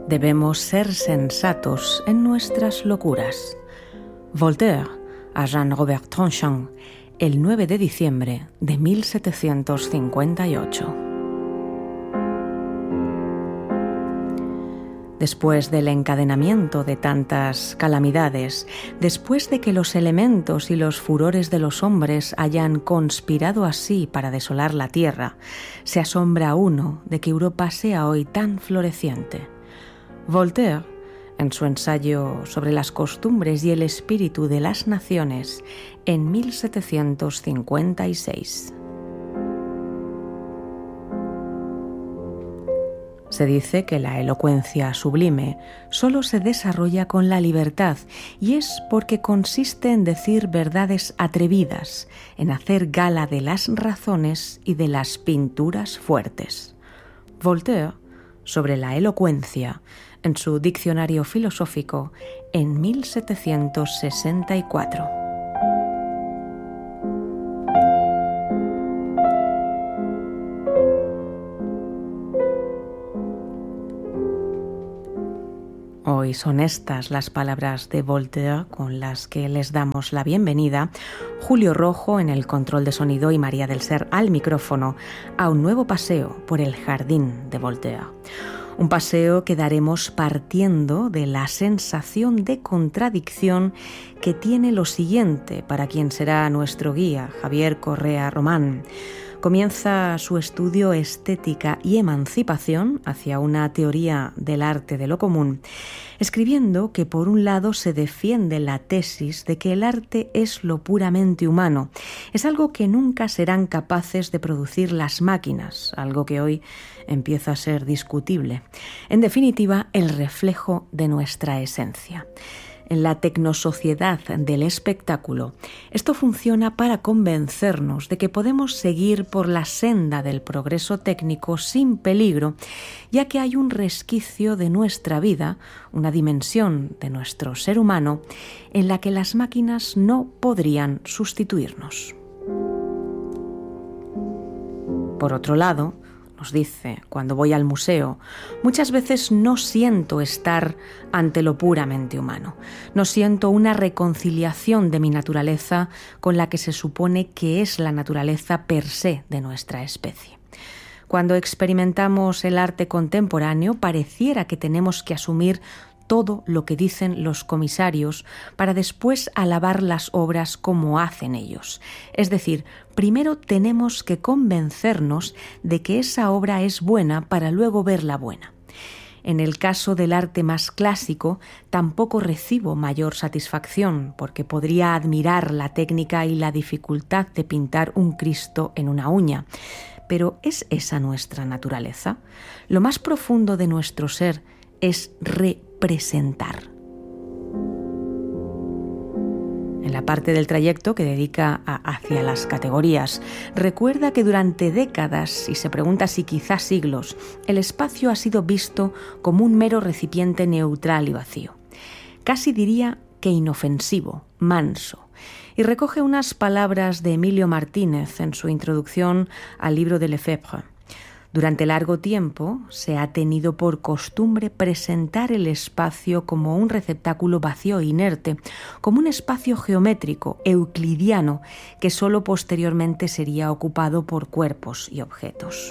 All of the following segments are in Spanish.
Debemos ser sensatos en nuestras locuras. Voltaire a Jean-Robert Tronchin, el 9 de diciembre de 1758. Después del encadenamiento de tantas calamidades, después de que los elementos y los furores de los hombres hayan conspirado así para desolar la tierra, se asombra uno de que Europa sea hoy tan floreciente. Voltaire, en su ensayo sobre las costumbres y el espíritu de las naciones, en 1756. Se dice que la elocuencia sublime solo se desarrolla con la libertad, y es porque consiste en decir verdades atrevidas, en hacer gala de las razones y de las pinturas fuertes. Voltaire, sobre la elocuencia, en su Diccionario Filosófico, en 1764. Hoy son estas las palabras de Voltaire con las que les damos la bienvenida, Julio Rojo en el control de sonido y María del Ser al micrófono, a un nuevo paseo por el jardín de Voltaire. Un paseo que daremos partiendo de la sensación de contradicción que tiene lo siguiente para quien será nuestro guía, Javier Correa Román. Comienza su estudio Estética y Emancipación hacia una teoría del arte de lo común, escribiendo que por un lado se defiende la tesis de que el arte es lo puramente humano, es algo que nunca serán capaces de producir las máquinas, algo que hoy empieza a ser discutible. En definitiva, el reflejo de nuestra esencia. En la tecnosociedad del espectáculo, esto funciona para convencernos de que podemos seguir por la senda del progreso técnico sin peligro, ya que hay un resquicio de nuestra vida, una dimensión de nuestro ser humano, en la que las máquinas no podrían sustituirnos. Por otro lado, nos dice, cuando voy al museo, muchas veces no siento estar ante lo puramente humano. No siento una reconciliación de mi naturaleza con la que se supone que es la naturaleza per se de nuestra especie. Cuando experimentamos el arte contemporáneo, pareciera que tenemos que asumir todo lo que dicen los comisarios para después alabar las obras como hacen ellos. Es decir, primero tenemos que convencernos de que esa obra es buena para luego verla buena. En el caso del arte más clásico, tampoco recibo mayor satisfacción, porque podría admirar la técnica y la dificultad de pintar un Cristo en una uña. Pero ¿es esa nuestra naturaleza? Lo más profundo de nuestro ser es representar. En la parte del trayecto que dedica hacia las categorías, recuerda que durante décadas, y se pregunta si quizás siglos, el espacio ha sido visto como un mero recipiente neutral y vacío. Casi diría que inofensivo, manso. Y recoge unas palabras de Emilio Martínez en su introducción al libro de Lefebvre. Durante largo tiempo se ha tenido por costumbre presentar el espacio como un receptáculo vacío e inerte, como un espacio geométrico, euclidiano, que solo posteriormente sería ocupado por cuerpos y objetos.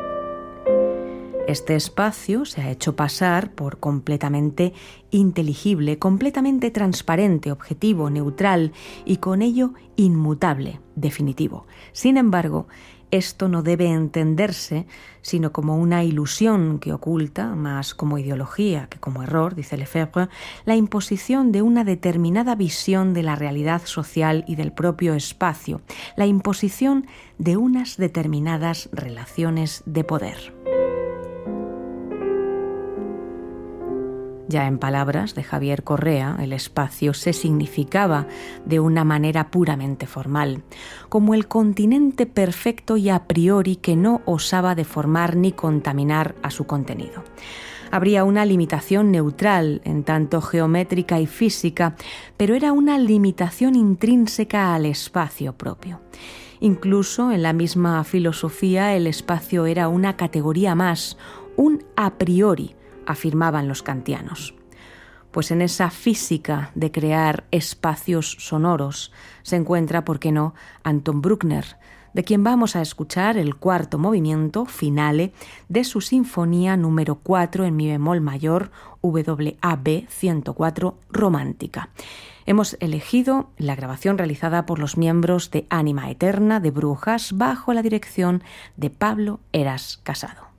Este espacio se ha hecho pasar por completamente inteligible, completamente transparente, objetivo, neutral y con ello inmutable, definitivo. Sin embargo, esto no debe entenderse sino como una ilusión que oculta, más como ideología que como error, dice Lefebvre, la imposición de una determinada visión de la realidad social y del propio espacio, la imposición de unas determinadas relaciones de poder. Ya en palabras de Javier Correa, el espacio se significaba de una manera puramente formal, como el continente perfecto y a priori que no osaba deformar ni contaminar a su contenido. Habría una limitación neutral, en tanto geométrica y física, pero era una limitación intrínseca al espacio propio. Incluso en la misma filosofía el espacio era una categoría más, un a priori, afirmaban los kantianos. Pues en esa física de crear espacios sonoros se encuentra, ¿por qué no?, Anton Bruckner, de quien vamos a escuchar el cuarto movimiento, finale, de su sinfonía número 4 en mi bemol mayor, WAB 104, romántica. Hemos elegido la grabación realizada por los miembros de Ánima Eterna de Brujas bajo la dirección de Pablo Heras Casado.